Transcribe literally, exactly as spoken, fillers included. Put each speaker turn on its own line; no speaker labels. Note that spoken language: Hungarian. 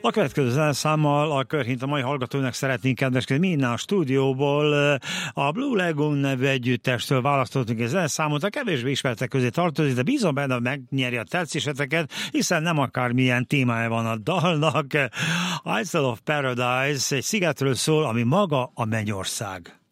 A következő zeneszámmal a Körhint a mai hallgatónak szeretnénk kedveskedni. Mi innen a stúdióból a Blue Lagoon nevű együttestől választottunk egy zeneszámot, a kevésbé ismertek közé tartozik, de bízom benne, hogy megnyeri a tetszéseteket, hiszen nem akármilyen témája van a dalnak. Isle of Paradise egy szigetről szól, ami maga a mennyország.